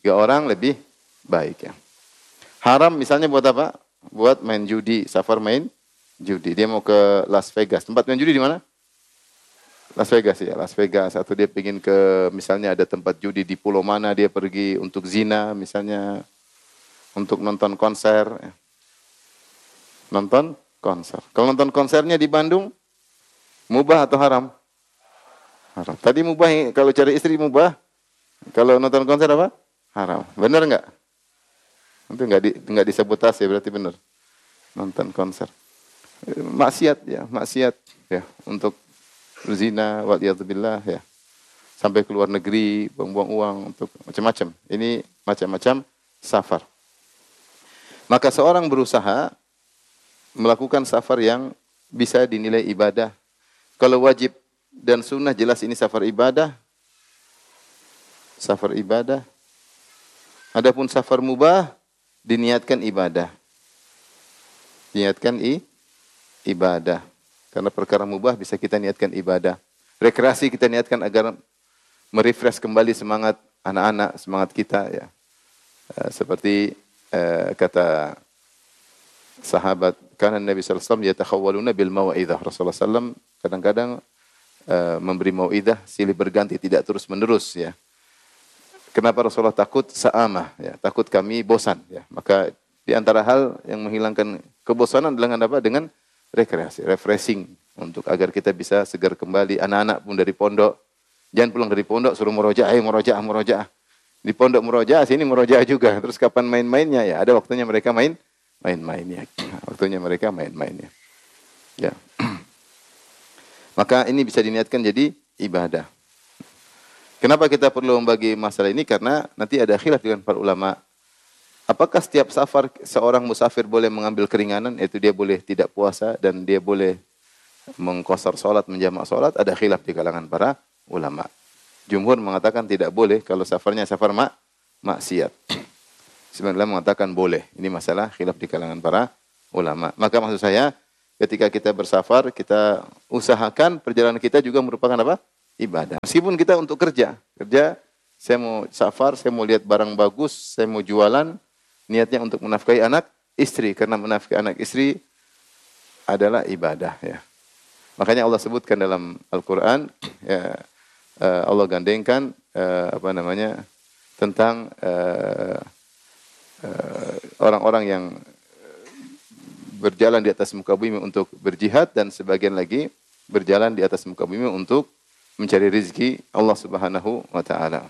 3 orang lebih baik ya. Haram misalnya buat apa? Buat main judi, safar main judi. Dia mau ke Las Vegas. Tempat main judi di mana? Las Vegas ya, Las Vegas. Atau dia ingin ke, misalnya ada tempat judi di pulau mana, dia pergi untuk zina, misalnya untuk nonton konser. Ya. Nonton konser. Kalau nonton konsernya di Bandung, mubah atau haram? Haram. Tadi mubah, kalau cari istri mubah. Kalau nonton konser apa? Haram. Benar enggak? Itu enggak disabotase, berarti benar. Nonton konser. Maksiat ya, maksiat ya, untuk berzina, waliyadzubillah ya. Sampai ke luar negeri, buang-buang uang untuk macam-macam. Ini macam-macam safar. Maka seorang berusaha melakukan safar yang bisa dinilai ibadah. Kalau wajib dan sunnah jelas ini safar ibadah. Safar ibadah. Adapun safar mubah diniatkan ibadah. Diniatkan ibadah. Karena perkara mubah bisa kita niatkan ibadah. Rekreasi kita niatkan agar merefresh kembali semangat anak-anak, semangat kita ya. Seperti kata sahabat, karena Nabi sallallahu alaihi wasallam yatakhawwaluna bil mau'izah. Rasulullah sallallahu kadang-kadang memberi mau'izah silih berganti, tidak terus-menerus ya. Kenapa Rasulullah takut sa'amah ya, takut kami bosan ya. Maka di antara hal yang menghilangkan kebosanan adalah apa? Dengan rekreasi, refreshing untuk agar kita bisa segar kembali. Anak-anak pun dari pondok, jangan pulang dari pondok suruh murojaah, murojaah. Di pondok murojaah, sini murojaah juga. Terus kapan main-mainnya ya? Ada waktunya mereka main-mainnya. Waktunya mereka main-mainnya. Ya. Maka ini bisa diniatkan jadi ibadah. Kenapa kita perlu membagi masalah ini? Karena nanti ada khilaf dengan para ulama. Apakah setiap safar seorang musafir boleh mengambil keringanan, yaitu dia boleh tidak puasa dan dia boleh mengqasar salat, menjamak salat? Ada khilaf di kalangan para ulama. Jumhur mengatakan tidak boleh kalau safarnya safar maksiat. Sebenarnya mengatakan boleh. Ini masalah khilaf di kalangan para ulama. Maka maksud saya, ketika kita bersafar, kita usahakan perjalanan kita juga merupakan apa? Ibadah. Meskipun kita untuk kerja, saya mau safar, saya mau lihat barang bagus, saya mau jualan, niatnya untuk menafkahi anak istri, karena menafkahi anak istri adalah ibadah ya. Makanya Allah sebutkan dalam Al-Qur'an ya, Allah gandengkan tentang orang-orang yang berjalan di atas muka bumi untuk berjihad, dan sebagian lagi berjalan di atas muka bumi untuk mencari rezeki Allah Subhanahu wa taala.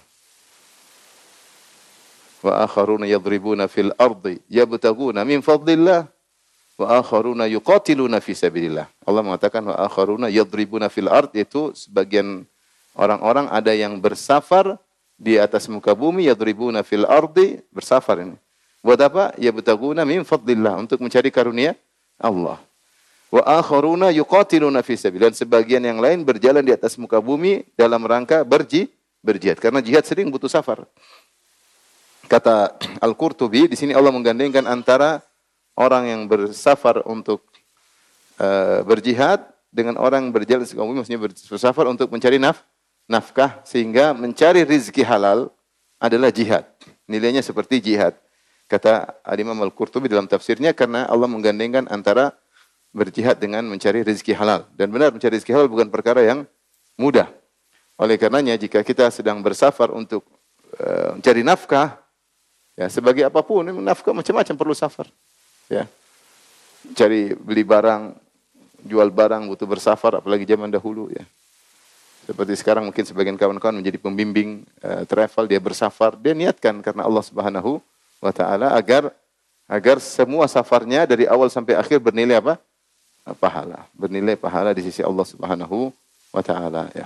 Wa akharuna yadribuna fil ardi yabtaguna min fadlillah wa akharuna yuqatiluna fi sabilillah. Allah mengatakan wa akharuna yadribuna fil ardi, itu sebagian orang-orang ada yang bersafar di atas muka bumi, yadribuna fil ardi, bersafar ini. Buat apa? Yabtaguna min fadlillah, untuk mencari karunia Allah. Wa akharuna yuqatiluna fi sabilillah, dan sebagian yang lain berjalan di atas muka bumi dalam rangka berjihad, karena jihad sering butuh safar. Kata Al-Qurtubi, di sini Allah menggandengkan antara orang yang bersafar untuk berjihad dengan orang berjalan di muka bumi, maksudnya bersafar untuk mencari nafkah, sehingga mencari rezeki halal adalah jihad. Nilainya seperti jihad. Kata Al-Imam Al-Qurtubi dalam tafsirnya, karena Allah menggandengkan antara berjihad dengan mencari rezeki halal. Dan benar, mencari rezeki halal bukan perkara yang mudah. Oleh karenanya, jika kita sedang bersafar untuk mencari nafkah, ya sebagai apapun, nafkah macam-macam perlu safar. Ya, cari beli barang, jual barang butuh bersafar, apalagi zaman dahulu ya. Seperti sekarang mungkin sebagian kawan-kawan menjadi pembimbing travel, dia bersafar, dia niatkan karena Allah Subhanahu wa taala agar semua safarnya dari awal sampai akhir bernilai apa? Pahala, bernilai pahala di sisi Allah Subhanahu wa taala ya.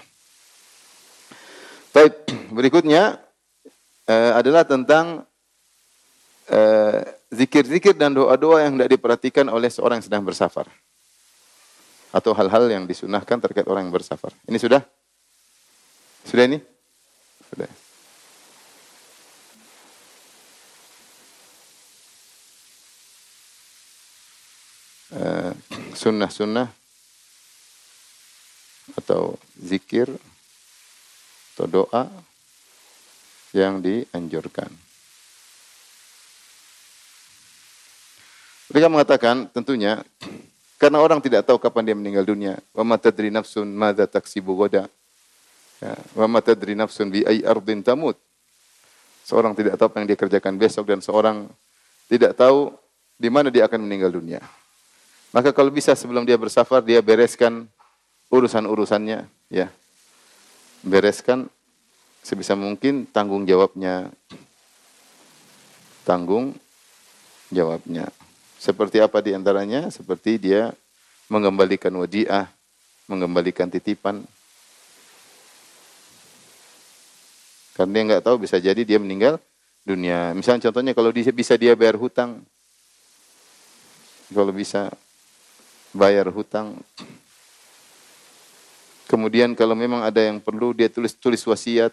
Baik, berikutnya adalah tentang zikir-zikir dan doa-doa yang tidak diperhatikan oleh seorang yang sedang bersafar, atau hal-hal yang disunahkan terkait orang yang bersafar. Ini sudah ini? Sudah. Sunnah-sunnah atau zikir atau doa yang dianjurkan. Mereka mengatakan tentunya karena orang tidak tahu kapan dia meninggal dunia. Wa ma tadri nafsun madza taksibu ghadan. Ya, wa ma tadri nafsun bi ayyi ardin tamut. Seorang tidak tahu apa yang dia kerjakan besok dan seorang tidak tahu di mana dia akan meninggal dunia. Maka kalau bisa sebelum dia bersafar dia bereskan urusan-urusannya, ya. Bereskan sebisa mungkin tanggung jawabnya. Tanggung jawabnya. Seperti apa di antaranya? Seperti dia mengembalikan wadiah, mengembalikan titipan. Karena dia nggak tahu bisa jadi dia meninggal dunia. Misalnya contohnya kalau dia bisa dia bayar hutang. Kalau bisa bayar hutang. Kemudian kalau memang ada yang perlu dia tulis wasiat.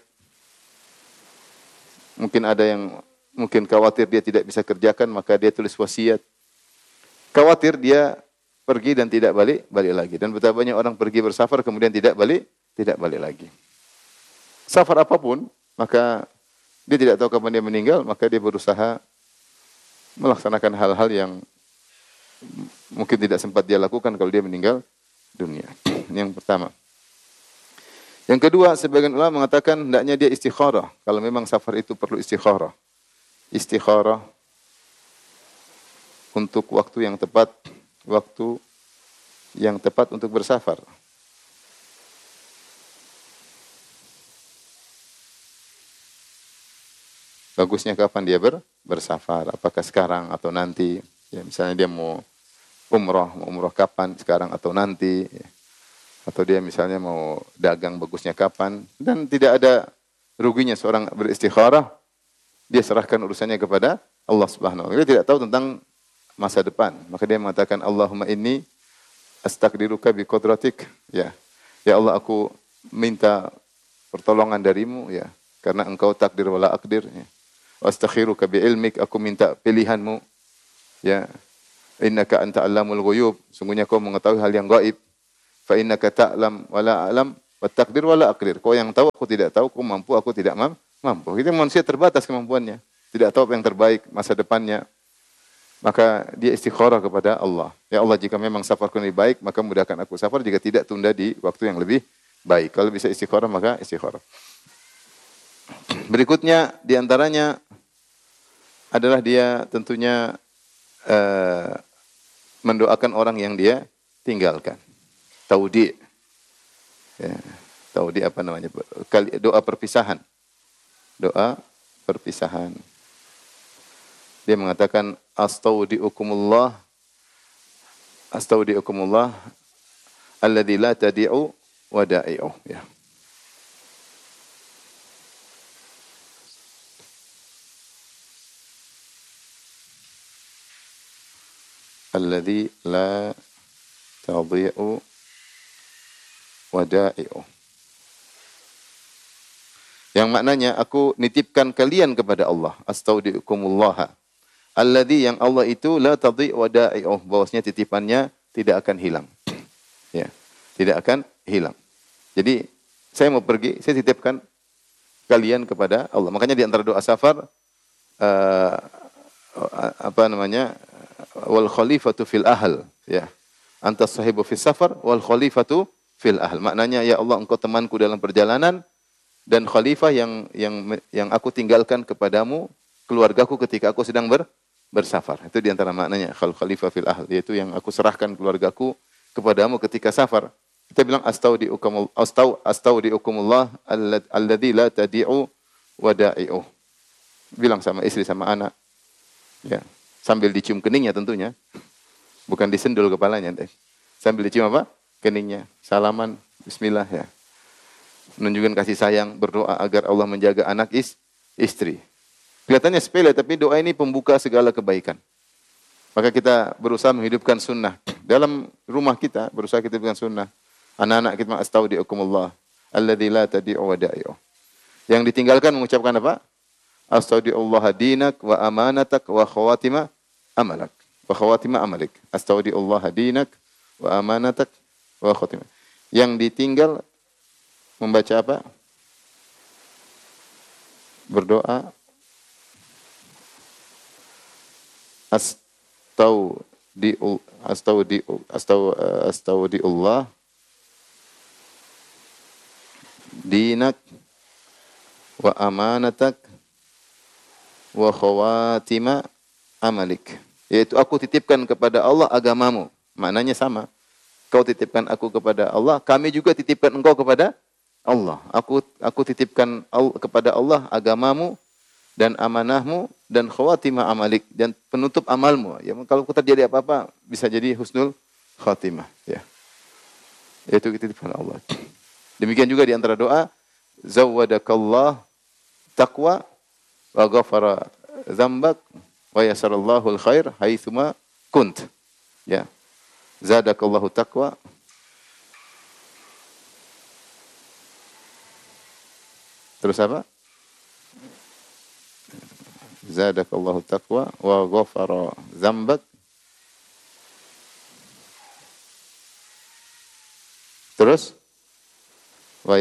Mungkin khawatir dia tidak bisa kerjakan maka dia tulis wasiat. Khawatir dia pergi dan tidak balik lagi. Dan betapa banyak orang pergi bersafar kemudian tidak balik lagi. Safar apapun, maka dia tidak tahu kapan dia meninggal, maka dia berusaha melaksanakan hal-hal yang mungkin tidak sempat dia lakukan kalau dia meninggal dunia. Ini yang pertama. Yang kedua, sebagian ulama mengatakan hendaknya dia istikharah. Kalau memang safar itu perlu istikharah. Istikharah untuk waktu yang tepat untuk bersafar. Bagusnya kapan dia bersafar? Apakah sekarang atau nanti? Ya, misalnya dia mau umroh kapan? Sekarang atau nanti? Ya. Atau dia misalnya mau dagang, bagusnya kapan? Dan tidak ada ruginya seorang beristikharah. Dia serahkan urusannya kepada Allah Subhanahu wa taala. Dia tidak tahu tentang masa depan. Maka dia mengatakan Allahumma inni astaqdiruka bi qudratik. Ya. Ya Allah, aku minta pertolongan darimu, ya. Karena engkau takdir wala aqdir, ya. Wastakhiruka bi ilmik, aku minta pilihanmu, ya. Innaka anta alamul ghuyub, sungguhnya kau mengetahui hal yang gaib. Fa innaka ta'lam wala a'lam wa taqdir wala aqdir. Kau yang tahu, aku tidak tahu, kau mampu, aku tidak mampu. Kita manusia terbatas kemampuannya, tidak tahu apa yang terbaik masa depannya. Maka dia istikharah kepada Allah. Ya Allah, jika memang safarku lebih baik, maka mudahkan aku safar. Jika tidak, tunda di waktu yang lebih baik. Kalau bisa istikharah, maka istikharah. Berikutnya, diantaranya adalah dia tentunya mendoakan orang yang dia tinggalkan. Taudi. Ya, taudi apa namanya? Doa perpisahan. Doa perpisahan. Dia mengatakan astaudiukumullah alladzi la tadi'u wada'i'uh, ya. Alladzi la tadi'u wada'i'uh. Yang maknanya aku nitipkan kalian kepada Allah. Astaudiukumullah alladzi, yang Allah itu la tadhi wada'i'uh, bahwasanya titipannya tidak akan hilang. Ya, tidak akan hilang. Jadi saya mau pergi, saya titipkan kalian kepada Allah. Makanya di antara doa safar wal khalifatu fil ahl, ya. Anta sahibu fis safar wal khalifatu fil ahl. Maknanya ya Allah, engkau temanku dalam perjalanan dan khalifah yang aku tinggalkan kepadamu, keluargaku ketika aku sedang bersafar. Itu di antara maknanya khalifah fil ahl, yaitu yang aku serahkan keluargaku kepadamu ketika safar. Kita bilang astaudiukumullah alladzi la tadi'u wada'i'uh. Bilang sama istri sama anak. Ya, sambil dicium keningnya tentunya. Bukan disendul kepalanya, sambil dicium apa? Keningnya. Salaman, bismillah, ya. Menunjukkan kasih sayang, berdoa agar Allah menjaga anak istri. Kelihatannya sepele, tapi doa ini pembuka segala kebaikan. Maka kita berusaha menghidupkan sunnah. Dalam rumah kita, berusaha kita hidupkan sunnah. Anak-anak kita astaudiukumullah alladzi la tadi'u wada'i'uh. Yang ditinggalkan mengucapkan apa? Astaudiullah dinak wa amanatak wa khawatima amalak. Wa khawatima amalik. Astaudiullah dinak wa amanatak wa khawatima. Yang ditinggal membaca apa? Berdoa di astaudiullah dinak wa amanatak wa khawatima amalik. Yaitu aku titipkan kepada Allah agamamu. Maknanya sama. Kau titipkan aku kepada Allah, kami juga titipkan engkau kepada Allah. Aku titipkan kepada Allah agamamu dan amanahmu dan khawatimah amalik dan penutup amalmu. Ya, kalau terjadi apa-apa bisa jadi husnul khatimah, ya. Itu titipkan Allah. Demikian juga di antara doa, zawwadakallah taqwa wa ghafara dzambak wa yasarallahu alkhair haitsuma kunt. Ya. Zadakallahu taqwa. Terus apa? Zadakallahu taqwa wa ghafara dzambak. Terus wa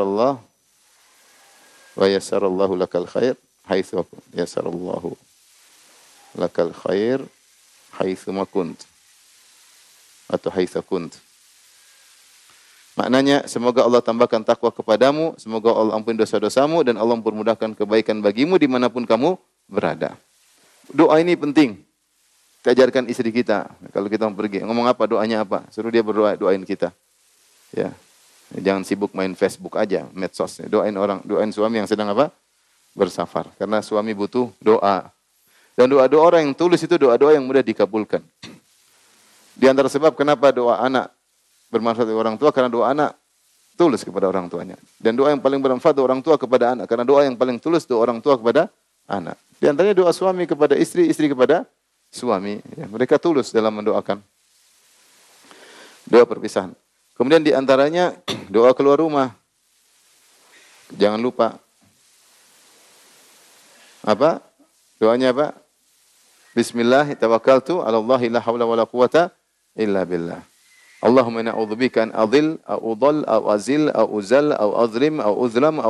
yassarallahu lakal khair haitsu yassarallahu lakal khair haitsu ma kunt atau haitsu kunt. Maknanya, semoga Allah tambahkan takwa kepadamu, semoga Allah ampuni dosa-dosamu, dan Allah mempermudahkan kebaikan bagimu dimanapun kamu berada. Doa ini penting. Kita ajarkan istri kita. Kalau kita mau pergi, ngomong apa, doanya apa? Suruh dia berdoa, doain kita. Ya. Jangan sibuk main Facebook aja, medsos. Doain suami yang sedang apa? Bersafar. Karena suami butuh doa. Dan doa-doa orang yang tulus itu doa-doa yang mudah dikabulkan. Di antara sebab kenapa doa anak bermanfaat bagi orang tua, karena doa anak tulus kepada orang tuanya. Dan doa yang paling bermanfaat doa orang tua kepada anak, karena doa yang paling tulus doa orang tua kepada anak. Di antaranya doa suami kepada istri, istri kepada suami. Ya, mereka tulus dalam mendoakan. Doa perpisahan. Kemudian di antaranya doa keluar rumah. Jangan lupa. Apa? Doanya apa? Bismillah tawakkaltu 'ala Allah la haula wala quwata illa billah. Allahumma inna a'udzubika an adhil, au udhal, au azil, au uzal, au azlim, au uzlam,